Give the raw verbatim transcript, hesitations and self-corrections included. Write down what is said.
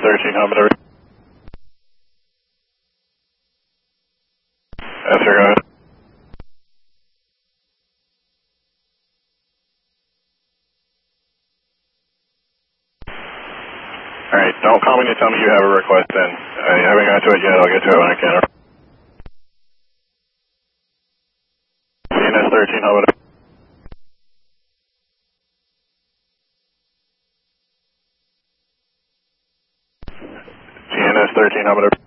thirteen, how about Yes, sir, go ahead. Alright, don't call me to tell me you have a request in. I haven't got to it yet, I'll get to it when I can. C N S thirteen, how about G N S thirteen, how about